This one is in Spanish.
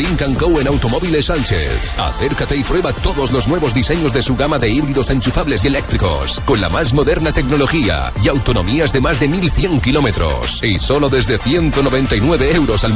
Link & Co en Automóviles Sánchez. Acércate y prueba todos los nuevos diseños de su gama de híbridos enchufables y eléctricos, con la más moderna tecnología y autonomías de más de 1.100 kilómetros. Y solo desde 199 € al mes.